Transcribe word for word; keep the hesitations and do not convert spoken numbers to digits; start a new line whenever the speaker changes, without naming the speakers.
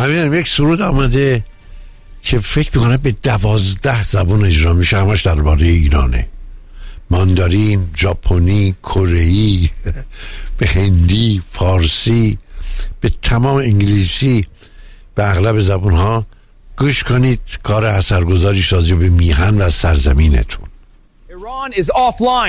ببینم یک سرود آمده که فکر میکنم به دوازده زبان اجرا میشه، همش درباره ایرانه. ماندارین، ژاپنی، کره‌ای، به هندی، فارسی، به تمام انگلیسی، به اغلب زبانها. گوش کنید، کار اثرگذاری راجع به میهن و سرزمینتون.
Iran is offline.